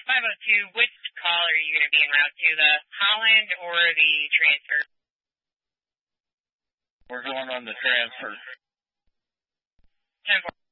502, which call are you going to be en route to, the Holland or the transfer? We're going on the transfer. 10-4.